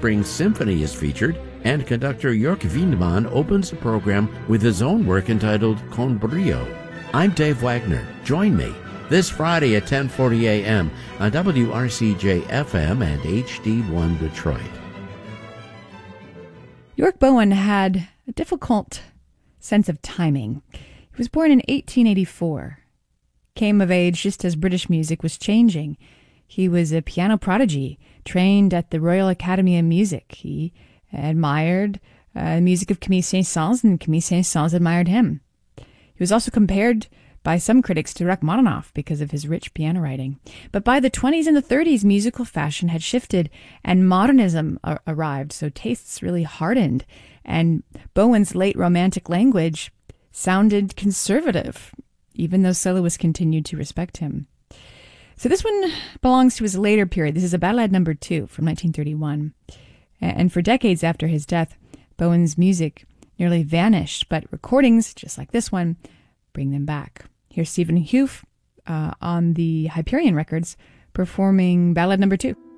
Spring Symphony is featured, and conductor Jörg Windemann opens the program with his own work entitled Con Brio. I'm Dave Wagner. Join me this Friday at 10:40 a.m. on WRCJ-FM and HD1 Detroit. York Bowen had a difficult sense of timing. He was born in 1884, came of age just as British music was changing. He was a piano prodigy, trained at the Royal Academy of Music. He admired the music of Camille Saint-Saëns, and Camille Saint-Saëns admired him. He was also compared by some critics to Rachmaninoff because of his rich piano writing. But by the 20s and the 30s, musical fashion had shifted and modernism arrived, so tastes really hardened. And Bowen's late Romantic language sounded conservative, even though soloists continued to respect him. So this one belongs to his later period. This is a ballad number 2 from 1931. And for decades after his death, Bowen's music nearly vanished, but recordings, just like this one, bring them back. Here's Stephen Huff on the Hyperion Records performing ballad number 2.